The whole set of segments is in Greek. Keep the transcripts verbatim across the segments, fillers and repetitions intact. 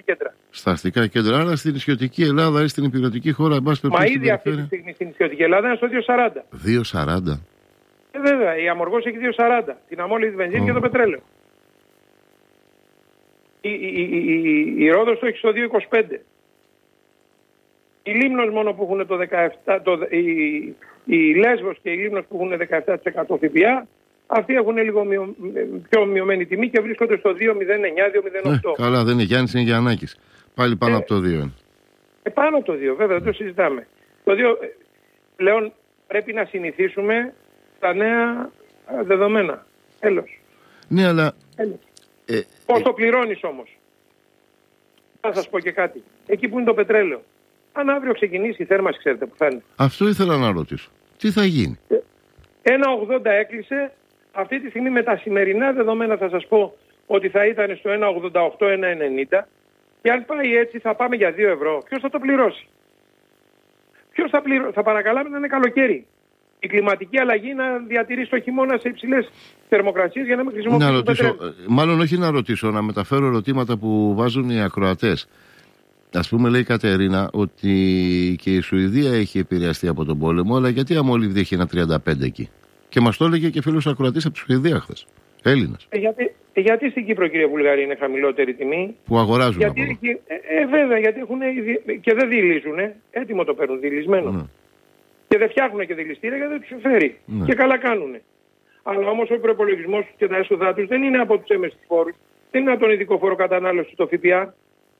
κέντρα. Στα αστικά κέντρα, άρα στην νησιωτική Ελλάδα ή στην υπηρετική χώρα, εν πάση περιπτώσει. Μα ήδη αυτή τη στιγμή στην νησιωτική Ελλάδα είναι στο δύο σαράντα. δύο σαράντα. Ε, βέβαια, η Αμοργός έχει δύο σαράντα. Την αμόλυτη βενζίνη oh. και το πετρέλαιο. Η, η, η, η, η Ρόδος το έχει στο δύο είκοσι πέντε. Η Λίμνος μόνο που έχουν το δεκαεπτά, το, η, η Λέσβος και η Λίμνος που έχουν δεκαεπτά τοις εκατό ΦΠΑ, αυτοί έχουν λίγο μειο, πιο μειωμένη τιμή και βρίσκονται στο δύο μηδέν εννιά δύο μηδέν οκτώ. Ναι, καλά, δεν είναι Γιάννης, είναι Γιαννάκης. Πάλι πάνω ε, από το δύο. Ε, πάνω από το δύο, βέβαια, δεν το συζητάμε. Το δύο, πλέον πρέπει να συνηθίσουμε στα νέα δεδομένα. Τέλος. Ναι, αλλά... Ε, Πώς ε, το πληρώνεις όμως. Θα σας πω και κάτι. Εκεί που είναι το πετρέλαιο. Αν αύριο ξεκινήσει η θέρμανση, ξέρετε που θα είναι. Αυτό ήθελα να ρωτήσω. Τι θα γίνει. ένα ογδόντα έκλεισε. Αυτή τη στιγμή με τα σημερινά δεδομένα θα σας πω ότι θα ήταν στο ένα ογδόντα οκτώ ένα ενενήντα. Και αν πάει έτσι θα πάμε για δύο ευρώ. Ποιος θα το πληρώσει. Ποιος θα πληρώσει. Θα παρακαλάμε να είναι καλοκαίρι. Η κλιματική αλλαγή να διατηρήσει το χειμώνα σε υψηλές θερμοκρασίες για να μην χρησιμοποιήσουμε να ρωτήσω, μάλλον όχι να ρωτήσω, να μεταφέρω ερωτήματα που βάζουν οι ακροατές. Ας πούμε, λέει η Κατερίνα ότι και η Σουηδία έχει επηρεαστεί από τον πόλεμο, αλλά γιατί η αμόλυβδη έχει ένα τριάντα πέντε εκεί. Και μας το έλεγε και φίλος ακροατής από τη Σουηδία χθες. Έλληνας. Ε, γιατί, ε, γιατί στην Κύπρο, κύριε Βουλγαρία, είναι χαμηλότερη τιμή. Που αγοράζουν γιατί, από εδώ. Ε, ε, βέβαια, γιατί έχουν και δεν δειλίζουν. Έτοιμο το παίρνουν, δειλισμένο. Ναι. Και δεν φτιάχνουν και δηληστήρια γιατί δεν τους φέρει. Ναι. Και καλά κάνουν. Αλλά όμως ο προϋπολογισμός και τα έσοδά τους δεν είναι από τους έμεσους φόρους. Δεν είναι από τον ειδικό φόρο κατανάλωση το ΦΠΑ.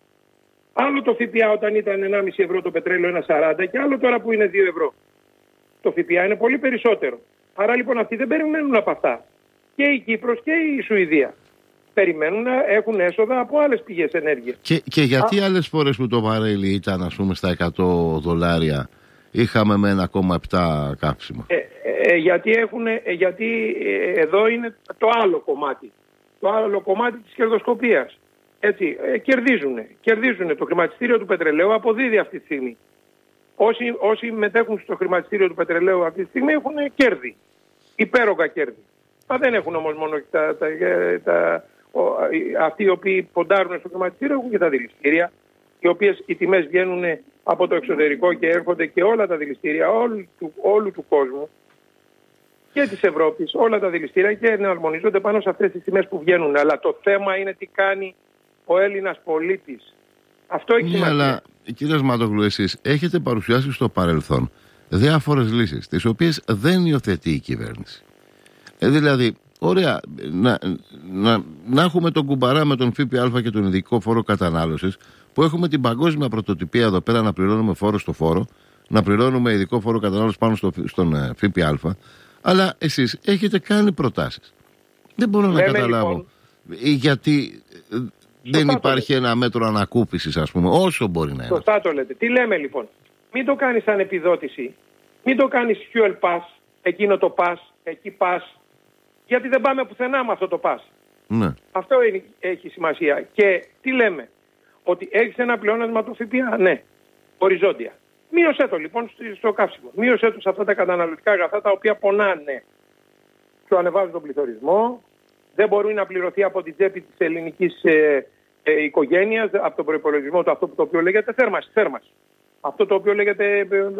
Άλλο το ΦΠΑ όταν ήταν ενάμιση ευρώ το πετρέλαιο ένα σαράντα και άλλο τώρα που είναι δύο ευρώ. Το ΦΠΑ είναι πολύ περισσότερο. Άρα λοιπόν αυτοί δεν περιμένουν από αυτά. Και η Κύπρος και η Σουηδία περιμένουν να έχουν έσοδα από άλλες πηγές ενέργειας. Και, και γιατί Α... άλλες φορές που το βαρέλι ήταν ας πούμε στα εκατό δολάρια είχαμε με ένα κόμμα επτά κάψιμα. Ε, ε, γιατί έχουν, ε, γιατί ε, εδώ είναι το άλλο κομμάτι. Το άλλο κομμάτι της κερδοσκοπίας. Έτσι, ε, κερδίζουν. Κερδίζουν. Το χρηματιστήριο του πετρελαίου αποδίδει αυτή τη στιγμή. Όσοι, όσοι μετέχουν στο χρηματιστήριο του πετρελαίου αυτή τη στιγμή έχουν κέρδη. Υπέρογκα κέρδη. Μα δεν έχουν όμως μόνο τα, τα, τα, ο, αυτοί οι οποίοι ποντάρουν στο χρηματιστήριο έχουν και τα δηληστήρια, οι οποίες οι τιμές βγαίνουν από το εξωτερικό και έρχονται και όλα τα δηληστήρια όλου του, όλου του κόσμου και της Ευρώπης, όλα τα δηληστήρια και εναρμονίζονται πάνω σε αυτές τις τιμές που βγαίνουν. Αλλά το θέμα είναι τι κάνει ο Έλληνας πολίτης. Αυτό έχει σημασία. Ναι, αλλά κύριε Σμάτογλου, εσείς έχετε παρουσιάσει στο παρελθόν διάφορες λύσεις, τις οποίες δεν υιοθετεί η κυβέρνηση. Ε, δηλαδή, ωραία, να, να, να έχουμε τον κουμπαρά με τον ΦΠΑ και τον ειδικό φόρο κατανάλωσης, που έχουμε την παγκόσμια πρωτοτυπία εδώ πέρα να πληρώνουμε φόρο στο φόρο, να πληρώνουμε ειδικό φόρο κατανάλωσης πάνω στο, στον ε, ΦΠΑ, αλλά εσείς έχετε κάνει προτάσεις. Δεν μπορώ Λέμε, να καταλάβω λοιπόν, γιατί ε, δεν υπάρχει ένα μέτρο ανακούφισης, ας πούμε, όσο μπορεί να είναι. Σωστά το λέτε. Τι λέμε λοιπόν. Μην το κάνεις σαν επιδότηση. Μην το κάνεις fuel pass, εκείνο το pass, εκεί pass. Γιατί δεν πάμε πουθενά με αυτό το pass. Ναι. Αυτό είναι, έχει σημασία. Και τι λέμε. Ότι έχεις ένα πλεόνασμα του ΦΠΑ. Ναι. Οριζόντια. Μείωσέ το λοιπόν στο καύσιμο. Μείωσέ το σε αυτά τα καταναλωτικά αγαθά τα οποία πονάνε. Σου ανεβάζουν τον πληθωρισμό. Δεν μπορεί να πληρωθεί από την τσέπη της ελληνικής ε, ε, οικογένειας, από τον προϋπολογισμό του, αυτό το οποίο λέγεται θέρμανση. θέρμανση. Αυτό το οποίο λέγεται ε, ε,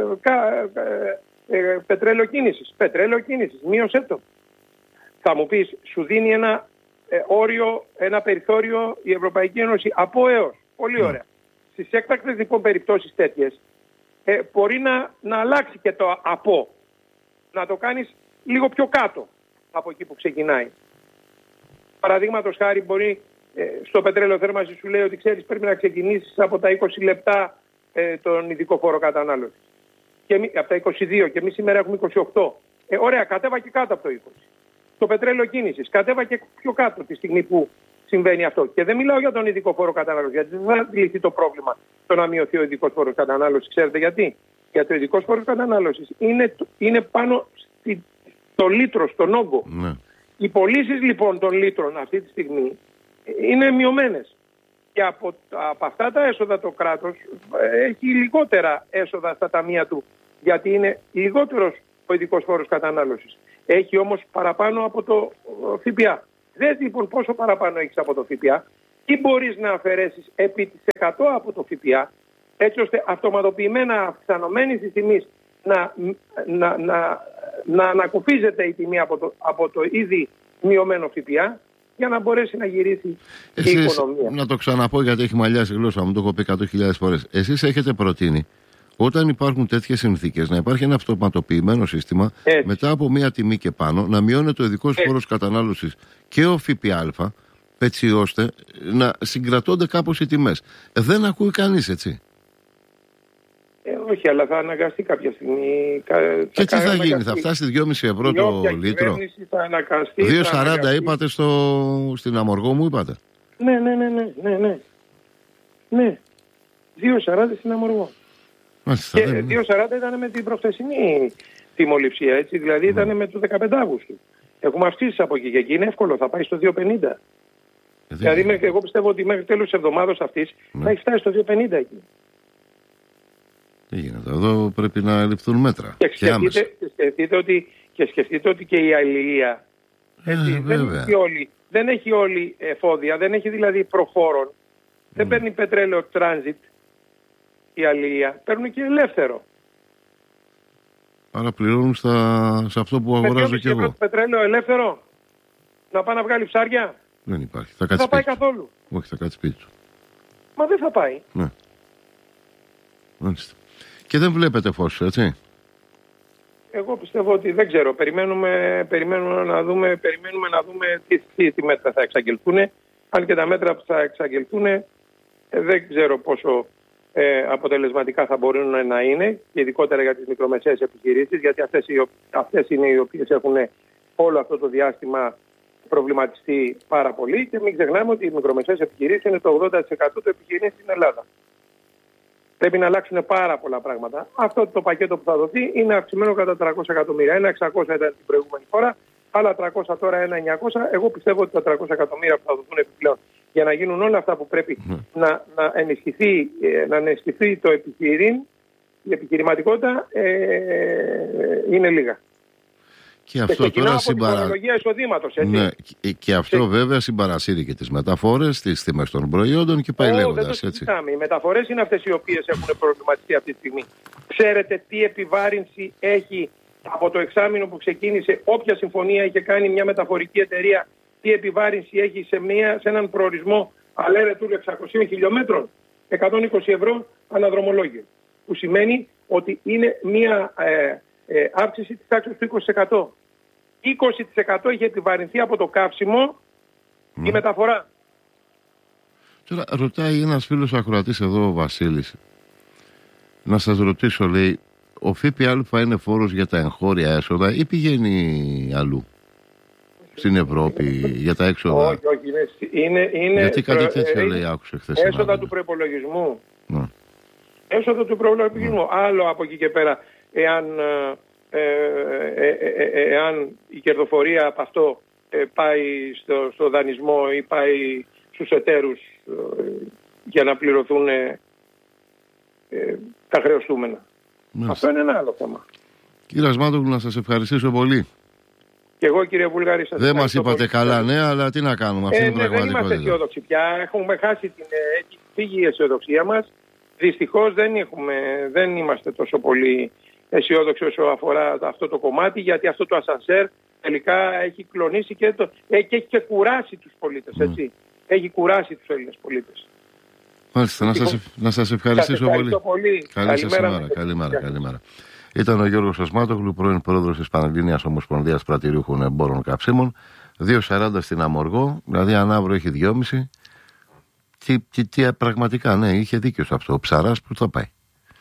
ε, ε, πετρέλαιο κίνησης. Πετρέλαιο κίνησης. Μείωσέ το. Θα μου πεις, σου δίνει ένα ε, όριο, ένα περιθώριο η Ευρωπαϊκή Ένωση από έως. Πολύ ωραία. Mm. Στις έκτακτες λοιπόν περιπτώσεις τέτοιες ε, μπορεί να, να αλλάξει και το από. Να το κάνεις λίγο πιο κάτω από εκεί που ξεκινάει. Παραδείγματος χάρη μπορεί ε, στο πετρέλαιο θέρμανση σου λέει ότι ξέρεις πρέπει να ξεκινήσεις από τα είκοσι λεπτά ε, τον ειδικό φόρο κατανάλωση. Και εμεί, από τα είκοσι δύο και εμείς σήμερα έχουμε είκοσι οκτώ. Ε, ωραία, κατέβα και κάτω από το είκοσι. Το πετρέλαιο κίνησης, κατέβα και πιο κάτω τη στιγμή που συμβαίνει αυτό. Και δεν μιλάω για τον ειδικό φόρο κατανάλωση, γιατί δεν θα λυθεί το πρόβλημα το να μειωθεί ο ειδικός φόρος κατανάλωσης. Ξέρετε γιατί? Γιατί ο ειδικός φόρος κατανάλωσης είναι, είναι πάνω στη, στο λίτρο, στον όγκο. Ναι. Οι πωλήσεις λοιπόν των λίτρων αυτή τη στιγμή είναι μειωμένες. Και από, από αυτά τα έσοδα το κράτος έχει λιγότερα έσοδα στα ταμεία του, γιατί είναι λιγότερος ο ειδικός φόρος κατανάλωσης. Έχει όμως παραπάνω από το ΦΠΑ. Δες λοιπόν πόσο παραπάνω έχεις από το ΦΠΑ τι μπορείς να αφαιρέσεις επί της εκατό από το ΦΠΑ, έτσι ώστε αυτοματοποιημένα αυξανωμένης της τιμής να, να, να, να ανακουφίζεται η τιμή από το, από το ήδη μειωμένο ΦΠΑ, για να μπορέσει να γυρίσει Εσείς, η οικονομία. Να το ξαναπώ γιατί έχει μαλλιάσει η γλώσσα μου, το έχω πει εκατό χιλιάδες φορές. Εσείς έχετε προτείνει όταν υπάρχουν τέτοιες συνθήκες να υπάρχει ένα αυτοματοποιημένο σύστημα, έτσι, μετά από μία τιμή και πάνω, να μειώνεται ο ειδικός φόρος κατανάλωσης και ο ΦΠΑ, έτσι ώστε να συγκρατώνται κάπως οι τιμές. Ε, δεν ακούει κανείς, έτσι. Ε, όχι, αλλά θα αναγκαστεί κάποια στιγμή. Και τι θα αναγκαστεί. γίνει, θα φτάσει δυόμισι ευρώ το λίτρο. δύο σαράντα είπατε στο, στην Αμοργό μου, είπατε. Ναι, ναι, ναι, ναι, ναι, ναι. ναι. δύο σαράντα στην Αμοργό. Μάλιστα, και δεν... δύο σαράντα ήταν με την προχθεσινή τιμοληψία, έτσι, δηλαδή ήταν mm. με το δεκαπέντε Αυγούστου. Έχουμε αυξήσει από εκεί και εκεί, είναι εύκολο, θα πάει στο δύο πενήντα. Ε, δηλαδή, είναι... εγώ πιστεύω ότι μέχρι τέλος της εβδομάδας αυτής ναι. θα έχει φτάσει στο δύο πενήντα εκεί. Τι γίνεται, εδώ πρέπει να ληφθούν μέτρα. Και σκεφτείτε, και σκεφτείτε, ότι, και σκεφτείτε ότι και η αλληλεία ε, δεν, έχει όλη, δεν έχει όλη εφόδια, δεν έχει δηλαδή προφόρων, mm. δεν παίρνει πετρέλαιο transit η αλληλεία, παίρνουν και ελεύθερο. Άρα πληρώνουν στα, σε αυτό που αγοράζω και εγώ. Το πετρέλαιο ελεύθερο, να πάει να βγάλει ψάρια. Δεν υπάρχει. Θα, δεν θα πάει καθόλου. Όχι, θα κάτσει σπίτι του. Μα δεν θα πάει. Ναι. Μάλιστα. Και δεν βλέπετε φως, έτσι. Εγώ πιστεύω ότι δεν ξέρω. Περιμένουμε, περιμένουμε, να, δούμε, περιμένουμε να δούμε τι, τι, τι μέτρα θα εξαγγελθούν. Αν και τα μέτρα που θα εξαγγελθούν ε, δεν ξέρω πόσο ε, αποτελεσματικά θα μπορούν να είναι, και ειδικότερα για τις μικρομεσαίες επιχειρήσεις, γιατί αυτές, οι, αυτές είναι οι οποίες έχουν όλο αυτό το διάστημα προβληματιστεί πάρα πολύ, και μην ξεχνάμε ότι οι μικρομεσαίες επιχειρήσεις είναι το ογδόντα τοις εκατό του επιχειρήν στην Ελλάδα. Πρέπει να αλλάξουν πάρα πολλά πράγματα. Αυτό το πακέτο που θα δοθεί είναι αυξημένο κατά τριακόσια εκατομμύρια. Ένα εξακόσια ήταν την προηγούμενη φορά, άλλα τριακόσια τώρα, ένα εννιακόσια. Εγώ πιστεύω ότι τα τριακόσια εκατομμύρια που θα δοθούν επιπλέον για να γίνουν όλα αυτά που πρέπει mm. να, να, ενισχυθεί, να ενισχυθεί το επιχειρήν, η επιχειρηματικότητα ε, είναι λίγα. Και αυτό και τώρα συμπαρα... ναι, και, και αυτό και... βέβαια συμπαρασύρει και τις μεταφορές, τις τιμές των προϊόντων και πάει λέγοντας. Οι μεταφορές είναι αυτές οι οποίες έχουν προβληματιστεί αυτή τη στιγμή. Ξέρετε τι επιβάρυνση έχει από το εξάμηνο που ξεκίνησε, όποια συμφωνία είχε κάνει μια μεταφορική εταιρεία, τι επιβάρυνση έχει σε, μια, σε έναν προορισμό αλέρετου εξακόσιων χιλιόμετρων, εκατόν είκοσι ευρώ αναδρομολόγιο. Που σημαίνει ότι είναι μια... Ε, Ε, αύξηση της τάξης του είκοσι τοις εκατό. είκοσι τοις εκατό είχε επιβαρυνθεί από το καύσιμο mm. η μεταφορά. Τώρα ρωτάει ένας φίλος ακροατής εδώ, ο Βασίλης, να σας ρωτήσω, λέει, ο ΦΠΑ είναι φόρος για τα εγχώρια έσοδα ή πηγαίνει αλλού, στην Ευρώπη, για τα έξοδα? Όχι, όχι, είναι, είναι γιατί κάτι τέτοιο ε, λέει, άκουσε χθες. Έσοδα του προϋπολογισμού. Mm. Έσοδα του προϋπολογισμού. Mm. Άλλο από εκεί και πέρα. Εάν, ε, ε, ε, ε, εάν η κερδοφορία από αυτό ε, πάει στο, στο δανεισμό ή πάει στους εταίρους ε, για να πληρωθούν ε, ε, τα χρεωστούμενα. Μάλιστα. Αυτό είναι ένα άλλο θέμα. Κύριε Ασμάτογλου, να σας ευχαριστήσω πολύ. Και εγώ, κύριε Βουλγαρή, σας δεν μας είπατε πολύ καλά, ναι, αλλά τι να κάνουμε, αυτή ε, είναι η πραγματικότητα. Δεν είμαστε αισιόδοξοι πια, έχουμε χάσει την, έχει φύγει η αισιοδοξία μας. Δυστυχώς δεν, έχουμε, δεν είμαστε τόσο πολύ αισιόδοξοι όσο αφορά αυτό το κομμάτι, γιατί αυτό το ασανσέρ τελικά έχει κλονίσει και, το, και έχει και κουράσει τους πολίτες, έτσι. Mm. Έχει κουράσει τους Έλληνες πολίτες. Μάλιστα, να σας, να σας ευχαριστήσω σας πολύ. πολύ. Καλή σας ημέρα. Καλημέρα, καλημέρα. Ήταν ο Γιώργος Ασμάτογλου, πρώην πρόεδρος της Πανελλήνιας Ομοσπονδίας Πρατηριούχων Εμπόρων Καυσίμων. δύο σαράντα στην Αμοργό, δηλαδή αν αύριο έχει δυόμισι. Τι, τι, τι, πραγματικά, ναι, είχε δίκιο σε αυτό. Ο ψαράς που θα πάει.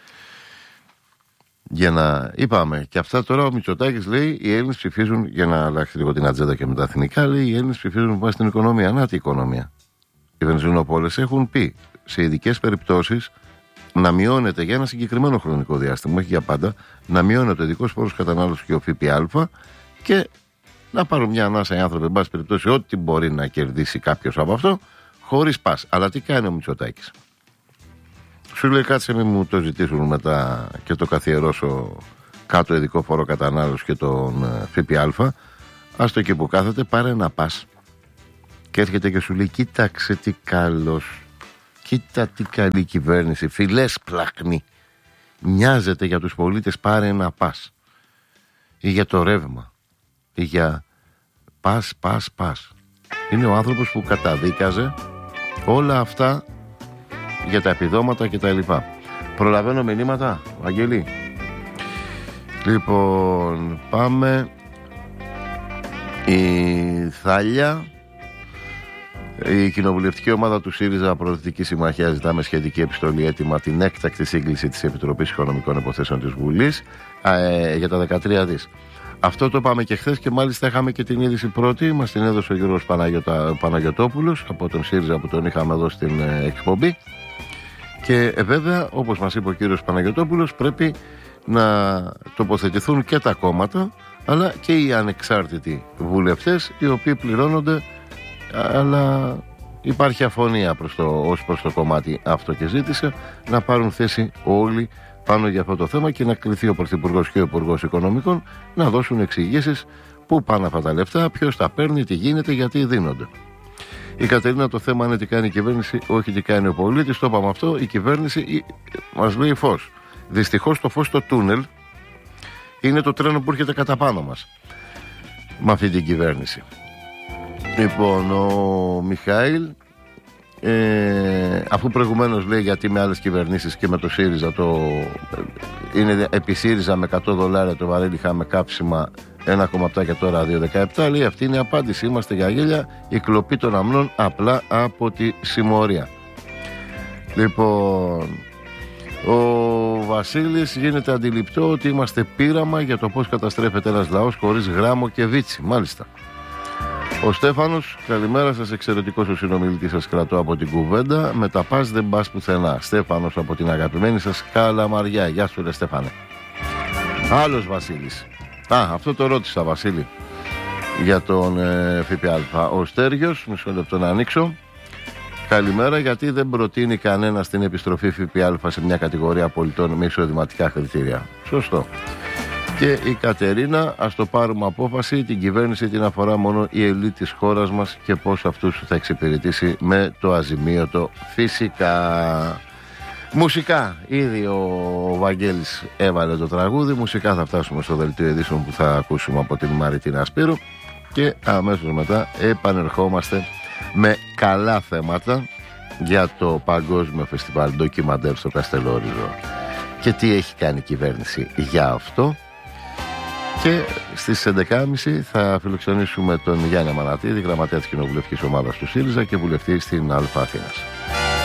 Για να είπαμε και αυτά τώρα, ο Μητσοτάκης λέει: οι Έλληνες ψηφίζουν, για να αλλάξει λίγο την ατζέντα και με τα εθνικά, λέει: οι Έλληνες ψηφίζουν πάνω στην οικονομία. Να τι οικονομία. Οι βενζινοπόλες έχουν πει σε ειδικές περιπτώσεις να μειώνεται για ένα συγκεκριμένο χρονικό διάστημα, όχι για πάντα, να μειώνεται ο ειδικός φόρος κατανάλωσης και ο ΦΠΑ και να πάρουν μια ανάσα οι άνθρωποι, εν πάση περιπτώσει, ό,τι μπορεί να κερδίσει κάποιος από αυτό, χωρίς πας. Αλλά τι κάνει ο Μητσοτάκης? Σου λέει κάτσε μην μου το ζητήσουν μετά και το καθιερώσω κάτω ειδικό φόρο κατανάλωση και τον ΦΠΑ. Άστο εκεί που κάθεται, πάρε να πας. Και έρχεται και σου λέει: κοίταξε τι καλός, κοίτα τι καλή κυβέρνηση, φιλές πλάκνη. Νοιάζεται για τους πολίτες, πάρε ένα πας. Ή για το ρεύμα. Ή για πας, πας, πας. Είναι ο άνθρωπος που καταδίκαζε όλα αυτά για τα επιδόματα και τα λοιπά. Προλαβαίνω μηνύματα, Βαγγέλη? Λοιπόν, πάμε. Η Θάλια. Η κοινοβουλευτική ομάδα του ΣΥΡΙΖΑ Προοδευτική Συμμαχία ζητά με σχετική επιστολή έτοιμα την έκτακτη σύγκληση της Επιτροπής Οικονομικών Υποθέσεων της Βουλής ε, για τα δεκατρία δις. Αυτό το είπαμε και χθες και μάλιστα είχαμε και την είδηση πρώτη. Μας την έδωσε ο Γιώργος Παναγιώτα, Παναγιωτόπουλος από τον ΣΥΡΙΖΑ που τον είχαμε εδώ στην ε, εκπομπή. Και ε, βέβαια, όπως μας είπε ο κύριος Παναγιωτόπουλος, πρέπει να τοποθετηθούν και τα κόμματα αλλά και οι ανεξάρτητοι βουλευτές, οι οποίοι πληρώνονται, αλλά υπάρχει αφωνία προς το, ως προς το κομμάτι αυτό, και ζήτησε να πάρουν θέση όλοι πάνω για αυτό το θέμα και να κληθεί ο Πρωθυπουργός και ο Υπουργός Οικονομικών να δώσουν εξηγήσεις πού πάνε αυτά τα λεφτά, ποιος τα παίρνει, τι γίνεται, γιατί δίνονται. Η Κατερίνα, το θέμα είναι τι κάνει η κυβέρνηση, όχι τι κάνει ο πολίτης. Το είπαμε αυτό. Η κυβέρνηση μας λέει φως. Δυστυχώς το φως στο τούνελ είναι το τρένο που έρχεται κατά πάνω μας με αυτή την κυβέρνηση. Λοιπόν, ο Μιχάηλ, ε, αφού προηγουμένως λέει γιατί με άλλες κυβερνήσεις και με το ΣΥΡΙΖΑ το, είναι επί ΣΥΡΙΖΑ με εκατό δολάρια το βαρέλι είχαμε κάψιμα ένα κόμμα επτά και τώρα δύο κόμμα δεκαεπτά, λέει αυτή είναι η απάντηση, είμαστε για γέλια, η κλοπή των αμνών απλά από τη συμμορία. Λοιπόν, ο Βασίλης γίνεται αντιληπτό ότι είμαστε πείραμα για το πώς καταστρέφεται ένας λαός χωρίς γράμμο και βίτσι. Μάλιστα. Ο Στέφανος, καλημέρα σας, εξαιρετικός ο συνομιλητής σας, κρατώ από την κουβέντα, με τα πας δεν πας πουθενά. Στέφανος από την αγαπημένη σας Καλαμαριά. Γεια σου ρε Στέφανε. Άλλος Βασίλης. Α, αυτό το ρώτησα, Βασίλη, για τον ε, ΦΠΑ. Ο Στέργιος, μισό λεπτό να ανοίξω. Καλημέρα, γιατί δεν προτείνει κανένα την επιστροφή ΦΠΑ σε μια κατηγορία πολιτών με εισοδηματικά κριτήρια? Σωστό. Και η Κατερίνα, ας το πάρουμε απόφαση, την κυβέρνηση την αφορά μόνο η ελίτ της χώρας μας και πώς αυτούς θα εξυπηρετήσει με το αζημίωτο φυσικά. Μουσικά, ήδη ο Βαγγέλης έβαλε το τραγούδι, μουσικά θα φτάσουμε στο δελτίο ειδήσεων που θα ακούσουμε από την Μαριτίνα Σπύρου και αμέσως μετά επανερχόμαστε με καλά θέματα για το Παγκόσμιο Φεστιβάλ Ντοκιμαντέρ στο Καστελόριζο και τι έχει κάνει η κυβέρνηση για αυτό. Και στις έντεκα και μισή θα φιλοξενήσουμε τον Γιάννη Μανατίδη, γραμματέα της κοινοβουλευτικής ομάδας του ΣΥΡΙΖΑ και βουλευτή στην Α Αθήνας.